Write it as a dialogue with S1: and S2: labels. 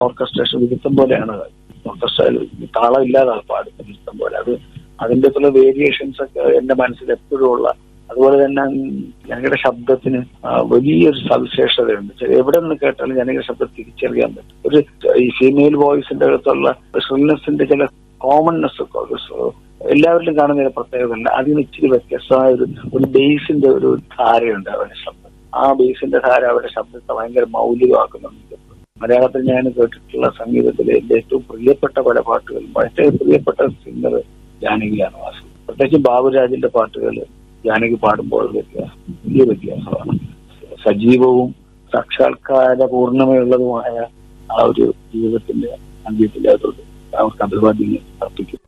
S1: Orchestration വിരുദ്ധം പോലെയാണ്. ഓർക്കസ്ട്രയിൽ താളം ഇല്ലാതാണ് പാടുന്നത് വിരുദ്ധം പോലെ. അതിന്റെ പല വേരിയേഷൻസ് ഒക്കെ എന്റെ മനസ്സിൽ എപ്പോഴും ഉള്ള. അതുപോലെ തന്നെ ജനകയുടെ ശബ്ദത്തിന് വലിയൊരു സവിശേഷതയുണ്ട്. എവിടെ നിന്ന് കേട്ടാലും ജനകയുടെ ശബ്ദം തിരിച്ചറിയാൻ പറ്റും. ഈ ഫീമെയിൽ വോയിസിന്റെ അകത്തുള്ള ഷ്രിൽനെസിന്റെ ചില കോമൺനെസ് ഒക്കെ എല്ലാവരിലും കാണുന്ന ഒരു പ്രത്യേകത ഉണ്ട്. അതിന് ഇച്ചിരി വ്യത്യസ്തമായ ഒരു ബേസിന്റെ ഒരു ധാരയുണ്ട് അവരുടെ ശബ്ദം. ആ ബേസിന്റെ ധാര അവരുടെ ശബ്ദത്തെ ഭയങ്കര മൗലികമാക്കുന്നുണ്ട്. മലയാളത്തിൽ ഞാൻ കേട്ടിട്ടുള്ള സംഗീതത്തിലെ എന്റെ ഏറ്റവും പ്രിയപ്പെട്ട പല പാട്ടുകളും ഏറ്റവും പ്രിയപ്പെട്ട സിംഗർ ജാനകിയാണ്. പ്രത്യേകിച്ച് ബാബുരാജിന്റെ പാട്ടുകൾ ജാനകി പാടുമ്പോൾ വലിയ വ്യത്യാസമാണ്. സജീവവും സാക്ഷാത്കാര പൂർണ്ണമയുള്ളതുമായ ആ ഒരു ജീവിതത്തിന്റെ സംഗീതത്തിലെ അവർക്ക് അഭിവാദ്യം അർപ്പിക്കും.